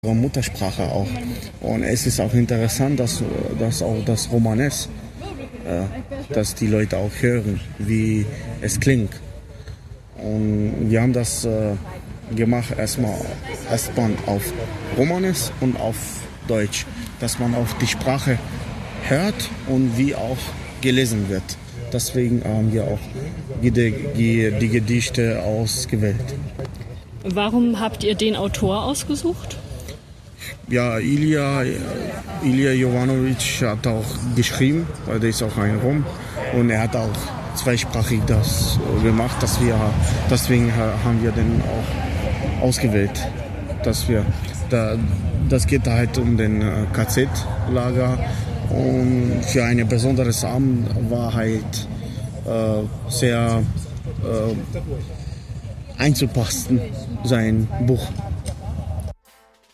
Muttersprache auch. Und es ist auch interessant, dass auch das Romanes, dass die Leute auch hören, wie es klingt. Und wir haben das gemacht erstmal auf Romanes und auf Deutsch, dass man auch die Sprache hört und wie auch gelesen wird. Deswegen haben wir auch die Gedichte ausgewählt. Warum habt ihr den Autor ausgesucht? Ja, Ilija Jovanović hat auch geschrieben, weil der ist auch ein Rom und er hat auch zweisprachig das gemacht, deswegen haben wir den auch ausgewählt, das geht halt um den KZ-Lager und für ein besonderes Abend war halt sehr einzupassen sein Buch.